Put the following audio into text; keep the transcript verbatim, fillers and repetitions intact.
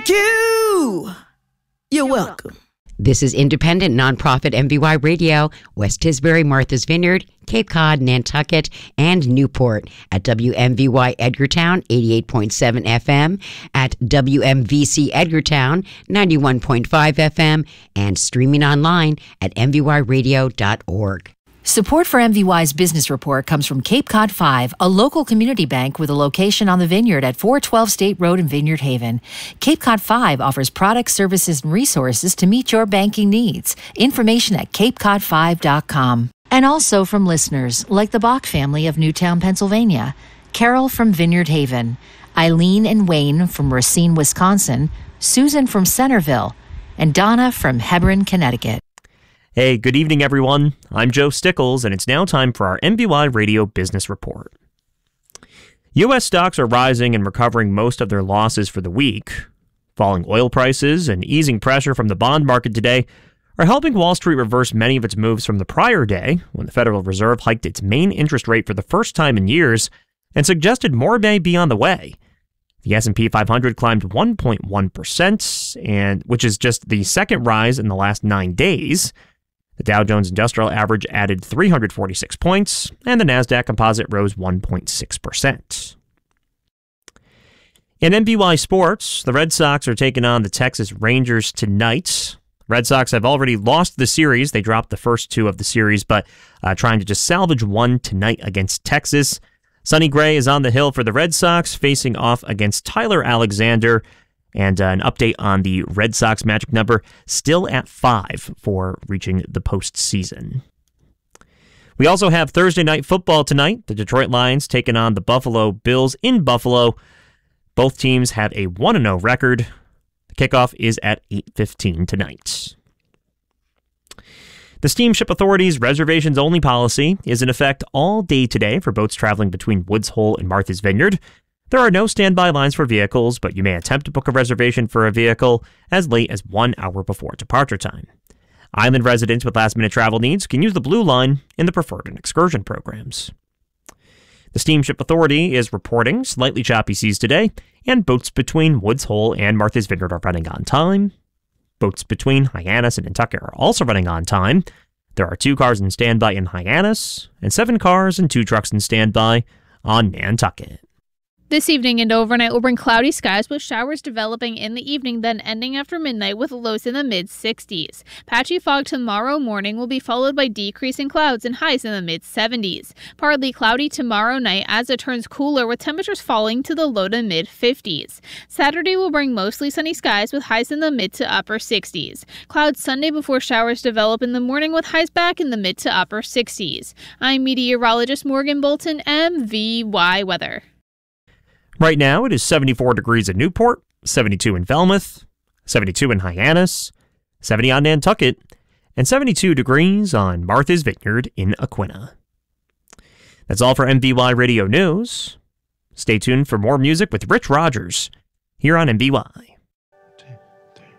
You! You're welcome. This is independent nonprofit M V Y Radio, West Tisbury, Martha's Vineyard, Cape Cod, Nantucket, and Newport at W M V Y Edgartown eighty-eight point seven F M, at W M V C Edgartown ninety-one point five F M, and streaming online at m v y radio dot org. Support for M V Y's Business Report comes from Cape Cod five, a local community bank with a location on the Vineyard at four twelve State Road in Vineyard Haven. Cape Cod five offers products, services, and resources to meet your banking needs. Information at cape cod five dot com. And also from listeners like the Bach family of Newtown, Pennsylvania, Carol from Vineyard Haven, Eileen and Wayne from Racine, Wisconsin, Susan from Centerville, and Donna from Hebron, Connecticut. Hey, good evening, everyone. I'm Joe Stickles, and it's now time for our M V Y Radio Business Report. U S stocks are rising and recovering most of their losses for the week. Falling oil prices and easing pressure from the bond market today are helping Wall Street reverse many of its moves from the prior day, when the Federal Reserve hiked its main interest rate for the first time in years and suggested more may be on the way. The S and P five hundred climbed one point one percent, and which is just the second rise in the last nine days. The Dow Jones Industrial Average added three hundred forty-six points, and the NASDAQ Composite rose one point six percent. In M V Y sports, the Red Sox are taking on the Texas Rangers tonight. Red Sox have already lost the series. They dropped the first two of the series, but uh, trying to just salvage one tonight against Texas. Sonny Gray is on the hill for the Red Sox, facing off against Tyler Alexander. And uh, an update on the Red Sox magic number, still at five for reaching the postseason. We also have Thursday night football tonight. The Detroit Lions taking on the Buffalo Bills in Buffalo. Both teams have a one and oh record. The kickoff is at eight fifteen tonight. The Steamship Authority's reservations-only policy is in effect all day today for boats traveling between Woods Hole and Martha's Vineyard. There are no standby lines for vehicles, but you may attempt to book a reservation for a vehicle as late as one hour before departure time. Island residents with last-minute travel needs can use the Blue Line in the Preferred and Excursion programs. The Steamship Authority is reporting slightly choppy seas today, and boats between Woods Hole and Martha's Vineyard are running on time. Boats between Hyannis and Nantucket are also running on time. There are two cars in standby in Hyannis, and seven cars and two trucks in standby on Nantucket. This evening and overnight will bring cloudy skies with showers developing in the evening, then ending after midnight with lows in the mid sixties. Patchy fog tomorrow morning will be followed by decreasing clouds and highs in the mid seventies. Partly cloudy tomorrow night as it turns cooler with temperatures falling to the low to mid fifties. Saturday will bring mostly sunny skies with highs in the mid to upper sixties. Clouds Sunday before showers develop in the morning with highs back in the mid to upper sixties. I'm meteorologist Morgan Bolton, M V Y Weather. Right now, it is seventy-four degrees in Newport, seventy-two in Falmouth, seventy-two in Hyannis, seventy on Nantucket, and seventy-two degrees on Martha's Vineyard in Aquina. That's all for M V Y Radio News. Stay tuned for more music with Rich Rogers here on M V Y.